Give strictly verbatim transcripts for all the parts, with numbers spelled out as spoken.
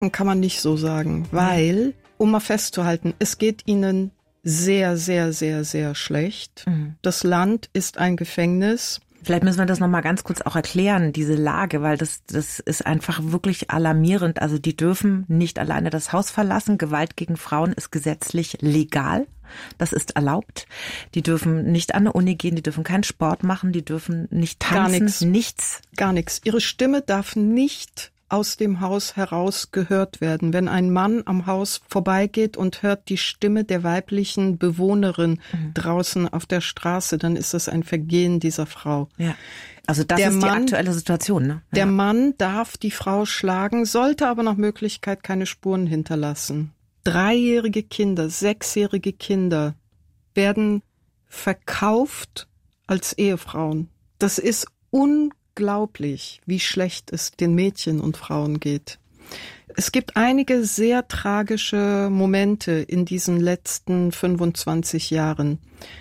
kann man nicht so sagen, weil, um mal festzuhalten, es geht ihnen sehr, sehr, sehr, sehr schlecht. Mhm. Das Land ist ein Gefängnis. Vielleicht müssen wir das nochmal ganz kurz auch erklären, diese Lage, weil das, das ist einfach wirklich alarmierend. Also die dürfen nicht alleine das Haus verlassen. Gewalt gegen Frauen ist gesetzlich legal. Das ist erlaubt. Die dürfen nicht an eine Uni gehen, die dürfen keinen Sport machen, die dürfen nicht tanzen, Gar nichts. nichts. Gar nichts. Ihre Stimme darf nicht aus dem Haus heraus gehört werden. Wenn ein Mann am Haus vorbeigeht und hört die Stimme der weiblichen Bewohnerin mhm. draußen auf der Straße, dann ist das ein Vergehen dieser Frau. Ja. Also das der ist Mann, die aktuelle Situation, ne? Ja. Der Mann darf die Frau schlagen, sollte aber nach Möglichkeit keine Spuren hinterlassen. Dreijährige Kinder, sechsjährige Kinder werden verkauft als Ehefrauen. Das ist unglaublich, wie schlecht es den Mädchen und Frauen geht. Es gibt einige sehr tragische Momente in diesen letzten fünfundzwanzig Jahren.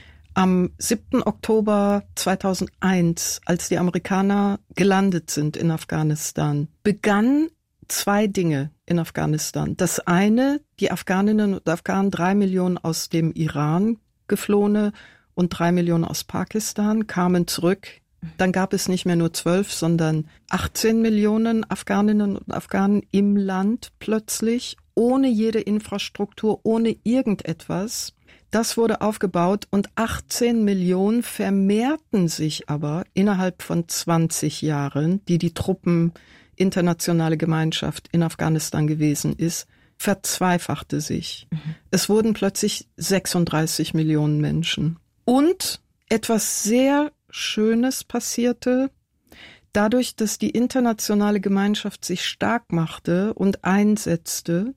Am siebten Oktober zweitausendeins, als die Amerikaner gelandet sind in Afghanistan, begann zwei Dinge in Afghanistan. Das eine, die Afghaninnen und Afghanen, drei Millionen aus dem Iran geflohene und drei Millionen aus Pakistan, kamen zurück. Dann gab es nicht mehr nur zwölf, sondern achtzehn Millionen Afghaninnen und Afghanen im Land plötzlich, ohne jede Infrastruktur, ohne irgendetwas. Das wurde aufgebaut und achtzehn Millionen vermehrten sich aber innerhalb von zwanzig Jahren, die die Truppen internationale Gemeinschaft in Afghanistan gewesen ist, verzweifachte sich. Mhm. Es wurden plötzlich sechsunddreißig Millionen Menschen. Und etwas sehr Schönes passierte, dadurch, dass die internationale Gemeinschaft sich stark machte und einsetzte,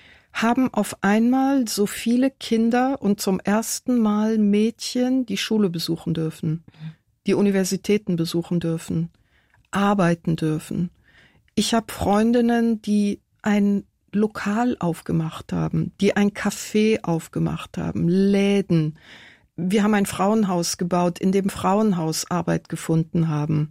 haben auf einmal so viele Kinder und zum ersten Mal Mädchen die Schule besuchen dürfen, die Universitäten besuchen dürfen, arbeiten dürfen. Ich habe Freundinnen, die ein Lokal aufgemacht haben, die ein Café aufgemacht haben, Läden. Wir haben ein Frauenhaus gebaut, in dem Frauenhaus Arbeit gefunden haben.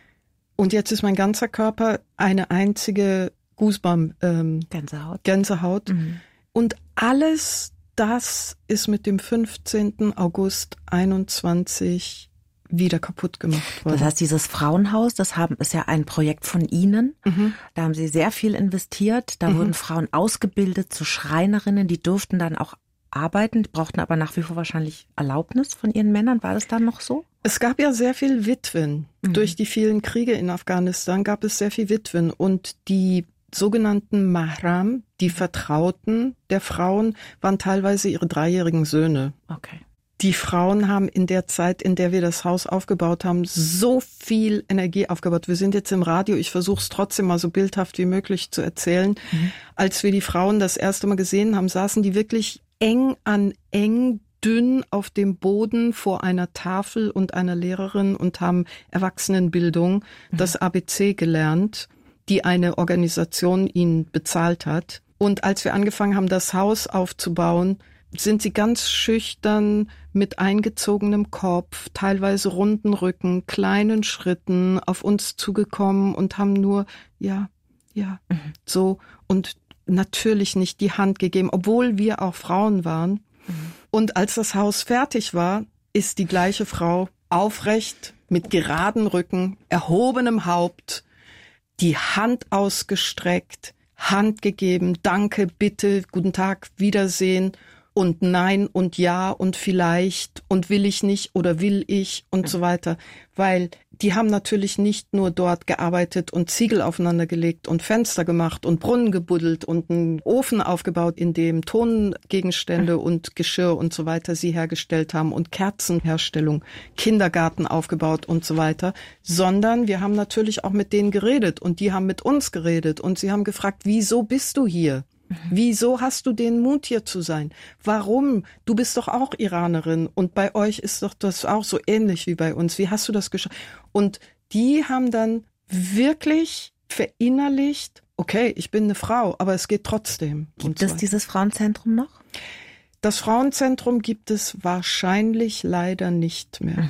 Und jetzt ist mein ganzer Körper eine einzige Goosebump, ähm, Gänsehaut. Gänsehaut. Mhm. Und alles das ist mit dem fünfzehnten August einundzwanzig wieder kaputt gemacht worden. Das heißt, dieses Frauenhaus, das haben, ist ja ein Projekt von Ihnen. Mhm. Da haben Sie sehr viel investiert. Da mhm. wurden Frauen ausgebildet zu Schreinerinnen. Die durften dann auch arbeiten, die brauchten aber nach wie vor wahrscheinlich Erlaubnis von ihren Männern. War das dann noch so? Es gab ja sehr viel Witwen. Mhm. Durch die vielen Kriege in Afghanistan gab es sehr viel Witwen. Und die sogenannten Mahram, die Vertrauten der Frauen, waren teilweise ihre dreijährigen Söhne. Okay. Die Frauen haben in der Zeit, in der wir das Haus aufgebaut haben, so viel Energie aufgebaut. Wir sind jetzt im Radio, ich versuche es trotzdem mal so bildhaft wie möglich zu erzählen. Mhm. Als wir die Frauen das erste Mal gesehen haben, saßen die wirklich eng an eng, dünn auf dem Boden vor einer Tafel und einer Lehrerin und haben Erwachsenenbildung, mhm. das A B C gelernt, die eine Organisation ihnen bezahlt hat. Und als wir angefangen haben, das Haus aufzubauen, sind sie ganz schüchtern mit eingezogenem Kopf, teilweise runden Rücken, kleinen Schritten auf uns zugekommen und haben nur, ja, ja, mhm. so und natürlich nicht die Hand gegeben, obwohl wir auch Frauen waren. Mhm. Und als das Haus fertig war, ist die gleiche Frau aufrecht, mit geradem Rücken, erhobenem Haupt, die Hand ausgestreckt, Hand gegeben, danke, bitte, guten Tag, Wiedersehen. Und nein und ja und vielleicht und will ich nicht oder will ich und so weiter. Weil die haben natürlich nicht nur dort gearbeitet und Ziegel aufeinander gelegt und Fenster gemacht und Brunnen gebuddelt und einen Ofen aufgebaut, in dem Tongegenstände und Geschirr und so weiter sie hergestellt haben und Kerzenherstellung, Kindergarten aufgebaut und so weiter. Sondern wir haben natürlich auch mit denen geredet und die haben mit uns geredet und sie haben gefragt, wieso bist du hier? Wieso hast du den Mut, hier zu sein? Warum? Du bist doch auch Iranerin und bei euch ist doch das auch so ähnlich wie bei uns. Wie hast du das geschafft? Und die haben dann wirklich verinnerlicht, okay, ich bin eine Frau, aber es geht trotzdem. Gibt es dieses Frauenzentrum noch? Das Frauenzentrum gibt es wahrscheinlich leider nicht mehr. Mhm.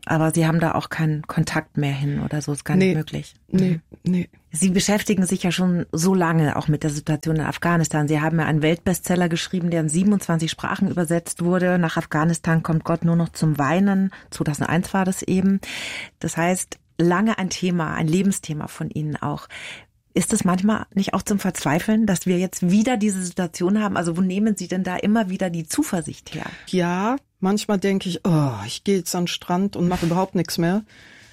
Aber Sie haben da auch keinen Kontakt mehr hin oder so, ist gar nee, nicht möglich. Nee, nee. Sie beschäftigen sich ja schon so lange auch mit der Situation in Afghanistan. Sie haben ja einen Weltbestseller geschrieben, der in siebenundzwanzig Sprachen übersetzt wurde. Nach Afghanistan kommt Gott nur noch zum Weinen. zweitausendeins war das eben. Das heißt, lange ein Thema, ein Lebensthema von Ihnen auch. Ist es manchmal nicht auch zum Verzweifeln, dass wir jetzt wieder diese Situation haben? Also wo nehmen Sie denn da immer wieder die Zuversicht her? Ja, manchmal denke ich, oh, ich gehe jetzt an den Strand und mache überhaupt nichts mehr.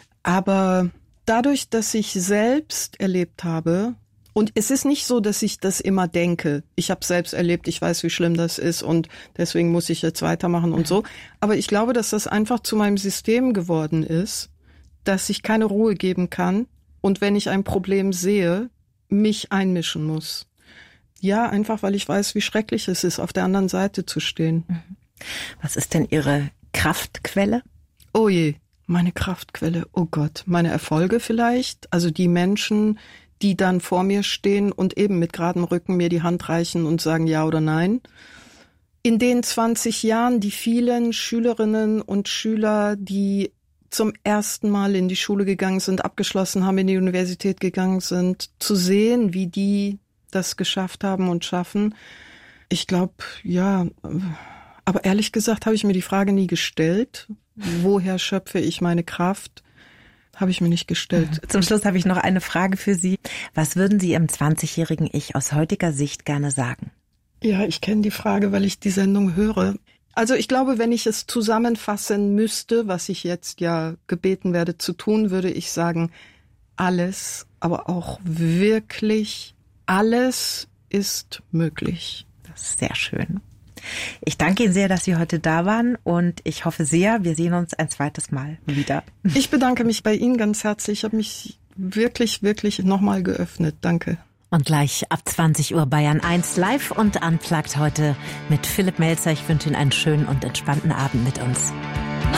Aber dadurch, dass ich selbst erlebt habe, und es ist nicht so, dass ich das immer denke, ich habe selbst erlebt, ich weiß, wie schlimm das ist und deswegen muss ich jetzt weitermachen und so. Aber ich glaube, dass das einfach zu meinem System geworden ist, dass ich keine Ruhe geben kann und wenn ich ein Problem sehe, mich einmischen muss. Ja, einfach, weil ich weiß, wie schrecklich es ist, auf der anderen Seite zu stehen. Was ist denn Ihre Kraftquelle? Oh je, meine Kraftquelle, oh Gott, meine Erfolge vielleicht, also die Menschen, die dann vor mir stehen und eben mit geradem Rücken mir die Hand reichen und sagen ja oder nein. In den zwanzig Jahren die vielen Schülerinnen und Schüler, die zum ersten Mal in die Schule gegangen sind, abgeschlossen haben, in die Universität gegangen sind, zu sehen, wie die das geschafft haben und schaffen. Ich glaube, ja, aber ehrlich gesagt habe ich mir die Frage nie gestellt, woher schöpfe ich meine Kraft? Habe ich mir nicht gestellt. Zum Schluss habe ich noch eine Frage für Sie. Was würden Sie Ihrem zwanzigjährigen Ich aus heutiger Sicht gerne sagen? Ja, ich kenne die Frage, weil ich die Sendung höre. Also ich glaube, wenn ich es zusammenfassen müsste, was ich jetzt ja gebeten werde zu tun, würde ich sagen, alles, aber auch wirklich alles ist möglich. Das ist sehr schön. Ich danke Ihnen sehr, dass Sie heute da waren und ich hoffe sehr, wir sehen uns ein zweites Mal wieder. Ich bedanke mich bei Ihnen ganz herzlich. Ich habe mich wirklich, wirklich nochmal geöffnet. Danke. Und gleich ab zwanzig Uhr Bayern eins live und unplugged heute mit Philipp Melzer. Ich wünsche Ihnen einen schönen und entspannten Abend mit uns.